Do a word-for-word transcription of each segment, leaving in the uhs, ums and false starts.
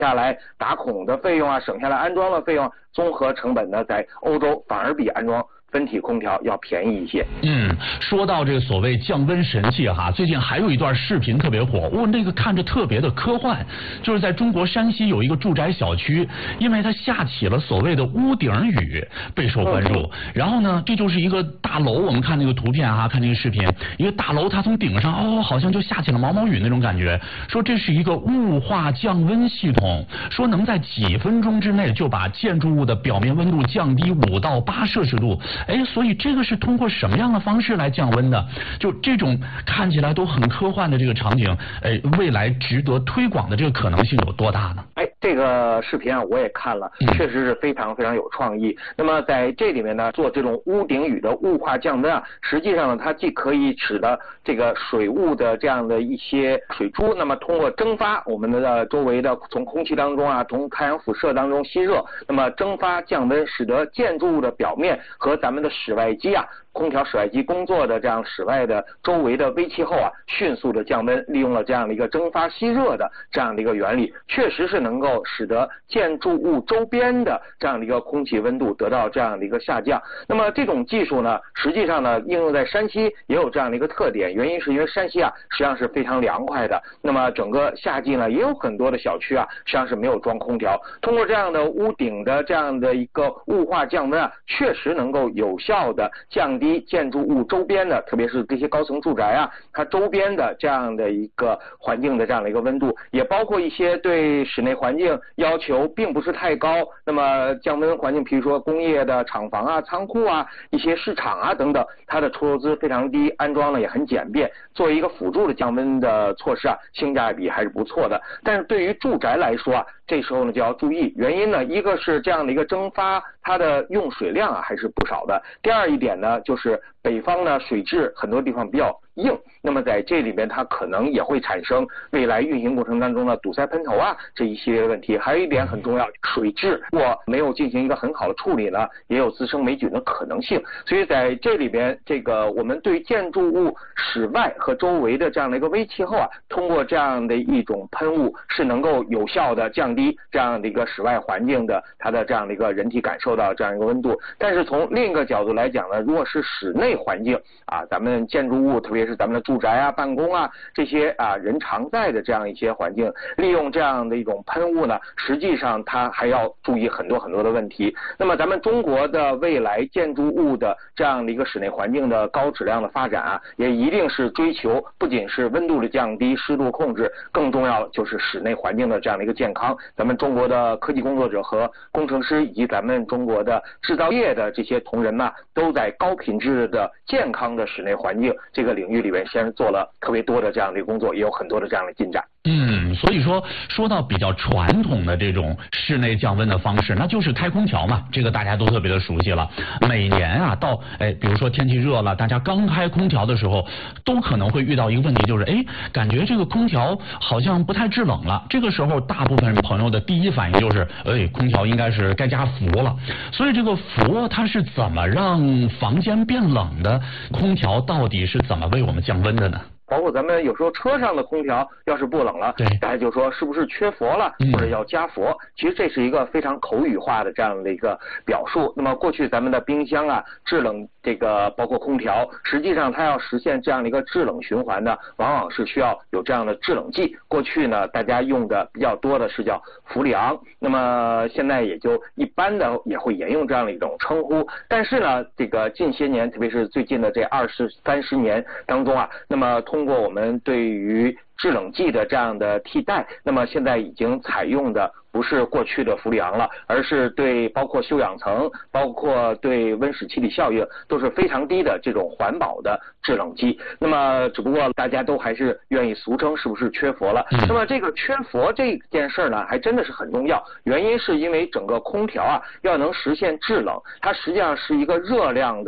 下来打孔的费用啊，省下来安装的费用，综合成本呢，在欧洲反而比安装分体空调要便宜一些。 嗯，说到这个所谓降温神器哈，最近还有一段视频特别火，我、哦、那个看着特别的科幻，就是在中国山西有一个住宅小区，因为它下起了所谓的屋顶雨，备受关注。嗯、然后呢，这就是一个大楼，我们看那个图片哈，看那个视频，一个大楼它从顶上哦，好像就下起了毛毛雨那种感觉。说这是一个雾化降温系统，说能在几分钟之内就把建筑物的表面温度降低五到八摄氏度。哎，所以这个是通过什么样的方式来降温的？就这种看起来都很科幻的这个场景，哎，未来值得推广的这个可能性有多大呢？ 哎，这个视频啊，我也看了，确实是非常非常有创意。那么在这里面呢，做这种屋顶雨的雾化降温啊，实际上呢，它既可以使得这个水雾的这样的一些水珠，那么通过蒸发我们的周围的从空气当中啊，从太阳辐射当中吸热，那么蒸发降温，使得建筑物的表面和咱们的室外机啊，空调室外机工作的这样室外的周围的微气候啊，迅速的降温，利用了这样的一个蒸发吸热的这样的一个原理，确实是能够使得建筑物周边的这样的一个空气温度得到这样的一个下降。那么这种技术呢，实际上呢，应用在山西也有这样的一个特点，原因是因为山西啊，实际上是非常凉快的。那么整个夏季呢，也有很多的小区啊，实际上是没有装空调。通过这样的屋顶的这样的一个雾化降温啊，确实能够有效的降低建筑物周边的，特别是这些高层住宅啊，它周边的这样的一个环境的这样的一个温度，也包括一些对室内环境要求并不是太高，那么降温环境，比如说工业的厂房啊、仓库啊、一些市场啊等等，它的出售资非常低，安装呢也很简便，作为一个辅助的降温的措施啊，性价比还是不错的。但是对于住宅来说啊，这时候呢就要注意，原因呢，一个是这样的一个蒸发，它的用水量啊还是不少的。第二一点呢，就是北方呢水质很多地方比较硬，那么在这里面它可能也会产生未来运行过程当中的堵塞喷头啊这一系列问题。还有一点很重要，水质如果没有进行一个很好的处理呢，也有滋生霉菌的可能性。所以在这里边，这个我们对建筑物室外和周围的这样的一个微气候啊，通过这样的一种喷雾是能够有效的降低这样的一个室外环境的它的这样的一个人体感受到这样一个温度。但是从另一个角度来讲呢，如果是室内环境啊，咱们建筑物特别是咱们的住宅啊、办公啊这些啊人常在的这样一些环境，利用这样的一种喷雾呢，实际上它还要注意很多很多的问题。那么咱们中国的未来建筑物的这样的一个室内环境的高质量的发展啊，也一定是追求不仅是温度的降低、湿度控制，更重要就是室内环境的这样的一个健康。咱们中国的科技工作者和工程师以及咱们中国的制造业的这些同仁呢，都在高品质的健康的室内环境这个领域里面先做了特别多的这样的工作，也有很多的这样的进展。 嗯，所以说说到比较传统的这种室内降温的方式，那就是开空调嘛，这个大家都特别的熟悉了。每年啊，到哎，比如说天气热了，大家刚开空调的时候，都可能会遇到一个问题，就是哎，感觉这个空调好像不太制冷了。这个时候，大部分朋友的第一反应就是，哎，空调应该是该加氟了。所以这个氟它是怎么让房间变冷的？空调到底是怎么为我们降温的呢？ 包括咱们有时候车上的空调要是不冷了， 对， 大家就说是不是缺氟了，或者要加氟。其实这是一个非常口语化的这样的一个表述。那么过去咱们的冰箱啊，制冷这个包括空调，实际上它要实现这样的一个制冷循环呢，往往是需要有这样的制冷剂。过去呢，大家用的比较多的是叫氟利昂，那么现在也就一般的也会沿用这样的一种称呼。但是呢，这个近些年，特别是最近的这二十三十年当中啊，那么通过我们对于制冷剂的这样的替代，那么现在已经采用的不是过去的氟利昂了，而是对包括休氧层，包括对温室气体效应都是非常低的这种环保的制冷剂。那么只不过大家都还是愿意俗称是不是缺氟了。那么这个缺氟这件事呢，还真的是很重要，原因是因为整个空调啊要能实现制冷，它实际上是一个热量的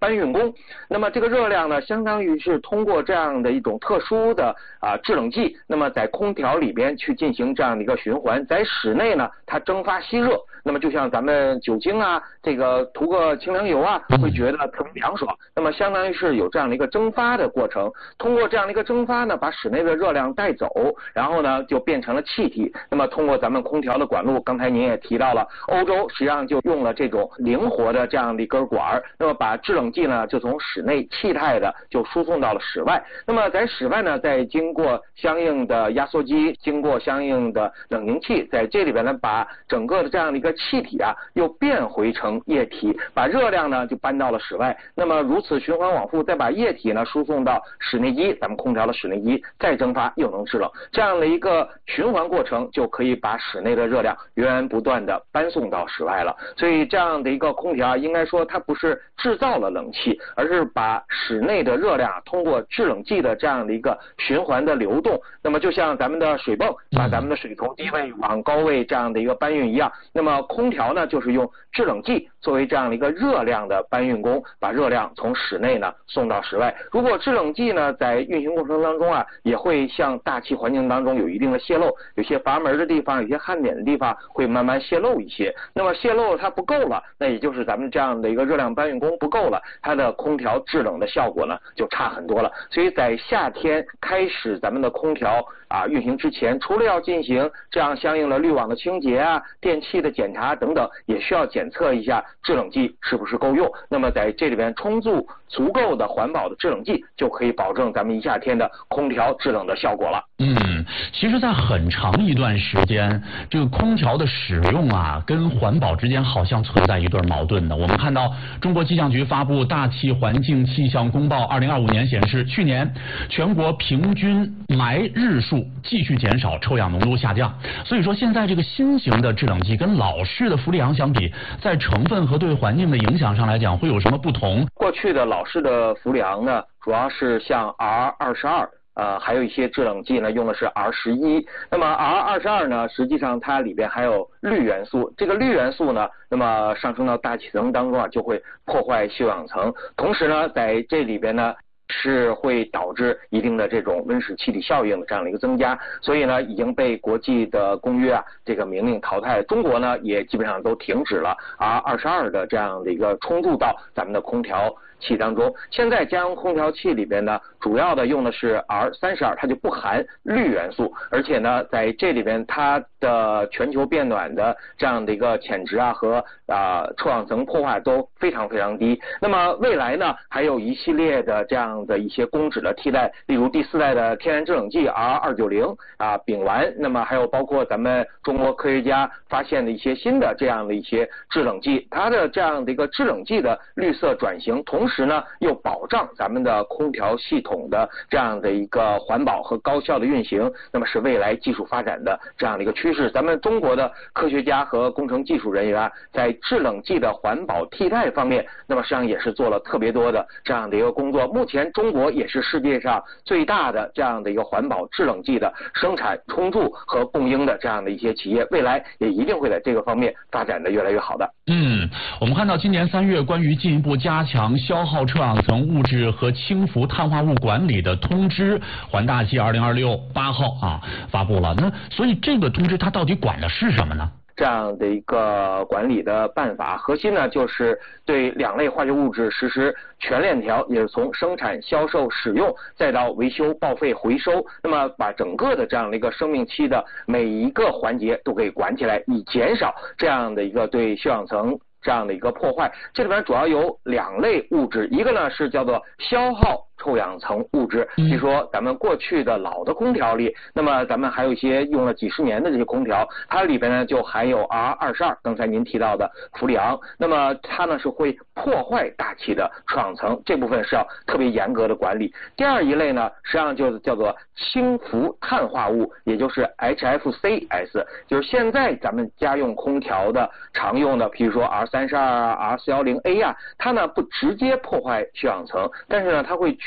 搬运工。那么这个热量呢，相当于是通过这样的一种特殊的啊制冷剂，那么在空调里边去进行这样的一个循环，在室内呢它蒸发吸热。那么就像咱们酒精啊，这个涂个清凉油啊，会觉得特别凉爽。那么相当于是有这样的一个蒸发的过程，通过这样的一个蒸发呢，把室内的热量带走，然后呢就变成了气体。那么通过咱们空调的管路，刚才您也提到了，欧洲实际上就用了这种灵活的这样的一根管，那么把制冷剂呢就从室内气态的就输送到了室外。那么在室外呢，再经过相应的压缩机，经过相应的冷凝器，在这里边呢把整个的这样的一个气体啊又变回成液体，把热量呢就搬到了室外。那么如此循环往复，再把液体呢输送到室内机，咱们空调的室内机再蒸发又能制冷，这样的一个循环过程就可以把室内的热量源源不断的搬送到室外了。所以这样的一个空调应该说它不是制造了冷气，而是把室内的热量通过制冷剂的这样的一个循环的流动，那么就像咱们的水泵把咱们的水从低位往高位这样的一个搬运一样，那么空调呢就是用制冷剂作为这样的一个热量的搬运工，把热量从室内呢送到室外。如果制冷剂呢在运行过程当中啊，也会向大气环境当中有一定的泄漏，有些阀门的地方，有些焊点的地方会慢慢泄漏一些。那么泄漏它不够了，那也就是咱们这样的一个热量搬运工不够了，它的空调制冷的效果呢就差很多了。所以在夏天开始咱们的空调啊运行之前，除了要进行这样相应的滤网的清洁啊、电器的检查等等，也需要检测一下制冷剂是不是够用。那么在这里边充足足够的环保的制冷剂，就可以保证咱们一夏天的空调制冷的效果了。 嗯，其实在很长一段时间，这个空调的使用啊跟环保之间好像存在一对矛盾的。我们看到中国气象局发布大气环境气象公报二零二五年显示，去年全国平均霾日数继续减少，臭氧浓度下降。所以说现在这个新型的制冷剂跟老式的氟利昂相比，在成分和对环境的影响上来讲会有什么不同？ 过去的老式的氟利昂呢，主要是像 R 二十二呃，还有一些制冷剂呢用的是 R 十一，那么 R 二十二呢，实际上它里边还有氯元素，这个氯元素呢，那么上升到大气层当中啊，就会破坏臭氧层，同时呢，在这里边呢，是会导致一定的这种温室气体效应的这样的一个增加，所以呢，已经被国际的公约啊这个明令淘汰。中国呢，也基本上都停止了 R 二十二的这样的一个充注到咱们的空调器当中。现在家用空调器里边呢，主要的用的是 R 三十二，它就不含氯元素，而且呢，在这里边它的全球变暖的这样的一个潜值啊和啊、呃、臭氧层破坏都非常非常低。那么未来呢，还有一系列的这样的一些公脂的替代，例如第四代的天然制冷剂 R 二九零啊丙烷，那么还有包括咱们中国科学家发现的一些新的这样的一些制冷剂，它的这样的一个制冷剂的绿色转型，同时呢又保障咱们的空调系统的这样的一个环保和高效的运行，那么是未来技术发展的这样的一个趋势。咱们中国的科学家和工程技术人员啊，在制冷剂的环保替代方面，那么实际上也是做了特别多的这样的一个工作。目前中国也是世界上最大的这样的一个环保制冷剂的生产、充注和供应的这样的一些企业，未来也一定会在这个方面发展的越来越好的。 嗯，我们看到今年三月关于进一步加强消耗臭氧层物质和轻浮碳化物管理的通知，环大气二零二六八号啊发布了。那所以这个通知它到底管的是什么呢？ 这样的一个管理的办法，核心呢就是对两类化学物质实施全链条，也是从生产、销售、使用，再到维修、报废、回收，那么把整个的这样的一个生命期的每一个环节都可以管起来，以减少这样的一个对臭氧层这样的一个破坏。这里边主要有两类物质，一个呢是叫做消耗臭氧层物质，比如说咱们过去的老的空调里，那么咱们还有一些用了几十年的这些空调，它里边呢就含有 R 二十二，刚才您提到的氟利昂，那么它呢是会破坏大气的臭氧层，这部分是要特别严格的管理。第二一类呢，实际上就是叫做轻浮碳化物，也就是 H F C S， 就是现在咱们家用空调的常用的，比如说 R 三十二啊、R 四十一 A 啊，它呢不直接破坏臭氧层，但是呢它会具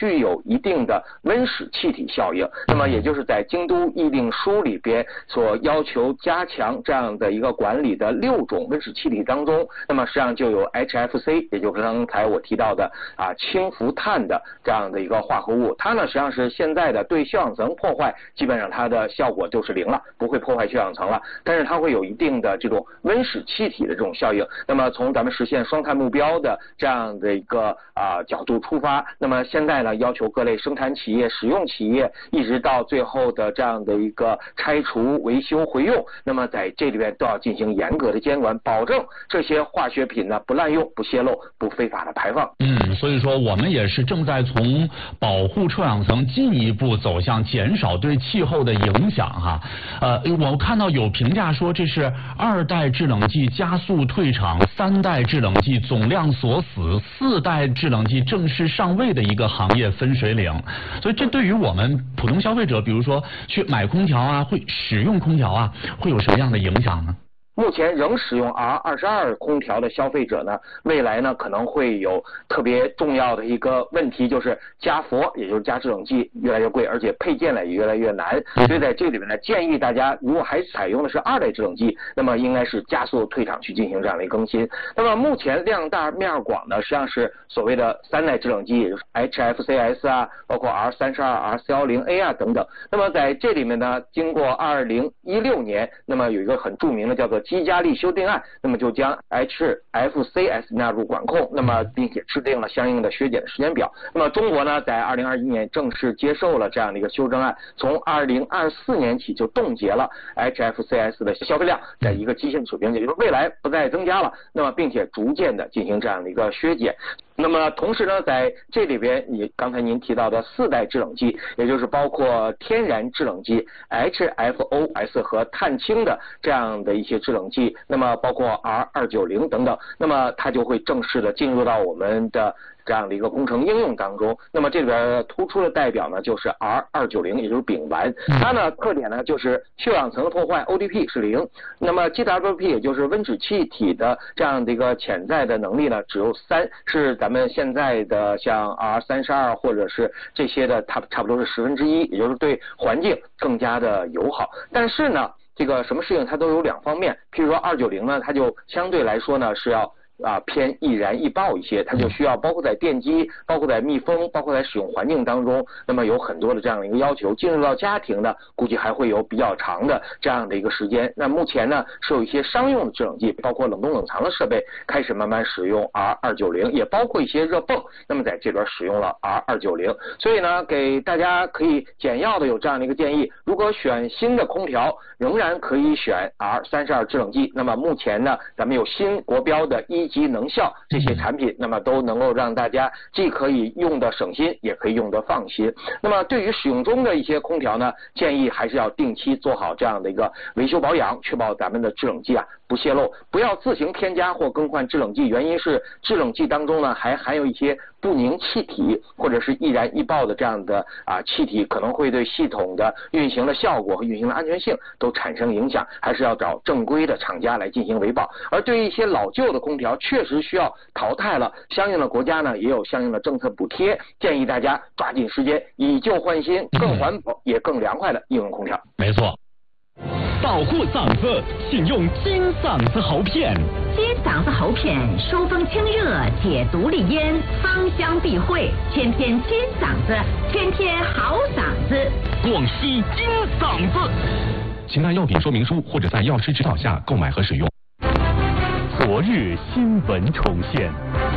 具有一定的温室气体效应。那么也就是在京都议定书里边所要求加强这样的一个管理的六种温室气体当中，那么实际上就有 H F C， 也就是刚才我提到的啊氢氟碳的这样的一个化合物，它呢实际上是现在的对臭氧层破坏基本上它的效果就是零了，不会破坏臭氧层了，但是它会有一定的这种温室气体的这种效应。那么从咱们实现双碳目标的这样的一个啊角度出发，那么现在呢要求各类生产企业、使用企业，一直到最后的这样的一个拆除、维修、回用，那么在这里边都要进行严格的监管，保证这些化学品呢不滥用、不泄漏、不非法的排放。 嗯，所以说我们也是正在从保护臭氧层进一步走向减少对气候的影响哈。呃，我看到有评价说这是二代制冷剂加速退场，三代制冷剂总量锁死，四代制冷剂正式上位的一个行业分水岭。所以这对于我们普通消费者，比如说去买空调啊，会使用空调啊，会有什么样的影响呢？ 目前仍使用 R 二十二 空调的消费者呢，未来呢可能会有特别重要的一个问题，就是加氟，也就是加制冷剂越来越贵，而且配件呢也越来越难。所以在这里面呢，建议大家如果还采用的是二代制冷剂，那么应该是加速退场去进行这样的一个更新。那么目前量大面广呢，实际上是所谓的三代制冷剂，也就是 H F C S 啊，包括 R 三十二、R 四十 A 啊等等。那么在这里面呢，经过二零一六年，那么有一个很著名的叫做基加利修订案，那么就将 H F C S 纳入管控，那么并且制定了相应的削减的时间表。那么中国呢，在二零二一年正式接受了这样的一个修正案，从二零二四年起就冻结了 H F C S 的消费量在一个基线水平，也就是未来不再增加了，那么并且逐渐的进行这样的一个削减。那么同时呢，在这里边，你刚才您提到的四代制冷剂，也就是包括天然制冷剂 H F O S 和碳氢的这样的一些制冷剂，那么包括 R 二九零等等，那么它就会正式的进入到我们的这样的一个工程应用当中。那么这里边突出的代表呢，就是 R 二九零，也就是丙烷，它呢特点呢就是臭氧层的破坏 O D P 是零，那么 G W P 也就是温室气体的这样的一个潜在的能力呢只有三，是咱们现在的像 R 三十二或者是这些的它差不多是十分之一，也就是对环境更加的友好。但是呢，这个什么事情它都有两方面，譬如说二九零呢，它就相对来说呢是要啊，偏易燃易爆一些，它就需要包括在电机、包括在密封、包括在使用环境当中，那么有很多的这样的一个要求。进入到家庭呢，估计还会有比较长的这样的一个时间。那目前呢，是有一些商用的制冷剂，包括冷冻冷藏的设备开始慢慢使用 R 二九零，也包括一些热泵，那么在这边使用了 R 二九零。所以呢，给大家可以简要的有这样的一个建议：如果选新的空调，仍然可以选 R 三十二 制冷剂。那么目前呢，咱们有新国标的一级能效这些产品，那么都能够让大家既可以用的省心，也可以用的放心。那么对于使用中的一些空调呢，建议还是要定期做好这样的一个维修保养，确保咱们的制冷剂啊不泄漏，不要自行添加或更换制冷剂。原因是制冷剂当中呢还含有一些不凝气体或者是易燃易爆的这样的啊气体，可能会对系统的运行的效果和运行的安全性都产生影响，还是要找正规的厂家来进行维保。而对于一些老旧的空调，确实需要淘汰了，相应的国家呢也有相应的政策补贴，建议大家抓紧时间以旧换新，更环保也更凉快的应用空调。 没错。 保护嗓子，请用金嗓子喉片。 金嗓子喉片疏风清热，解毒利咽，芳香避秽，天天金嗓子，天天好嗓子。 广西金嗓子，请看药品说明书或者在药师指导下购买和使用。昨日新闻重现。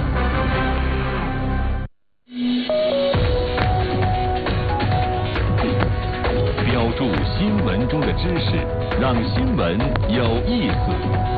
标注新闻中的知识，让新闻有意思。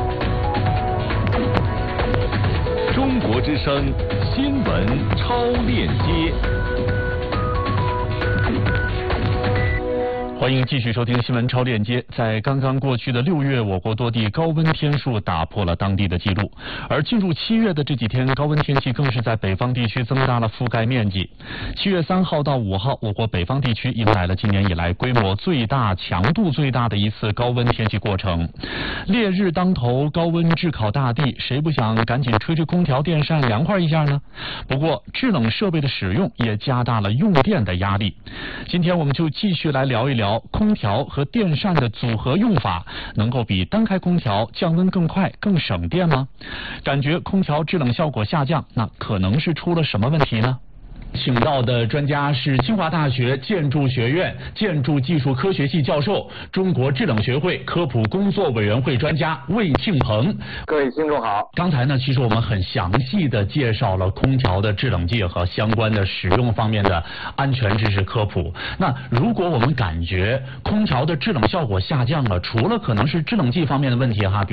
中国之声新闻超链接。 欢迎继续收听新闻超链接。在刚刚过去的六月，我国多地高温天数打破了当地的记录，而进入七月的这几天，高温天气更是在北方地区增大了覆盖面积。七月三号到五号，我国北方地区迎来了今年以来规模最大、强度最大的一次高温天气过程。烈日当头，高温炙烤大地，谁不想赶紧吹吹空调、电扇凉快一下呢？不过，制冷设备的使用也加大了用电的压力。今天我们就继续来聊一聊空调和电扇的组合用法，能够比单开空调降温更快、更省电吗？感觉空调制冷效果下降，那可能是出了什么问题呢？请到的专家是清华大学建筑学院建筑技术科学系教授、中国制冷学会科普工作委员会专家魏庆鹏。 各位听众好。 刚才呢，其实我们很详细的介绍了空调的制冷剂和相关的使用方面的安全知识科普。那如果我们感觉空调的制冷效果下降了，除了可能是制冷剂方面的问题哈，比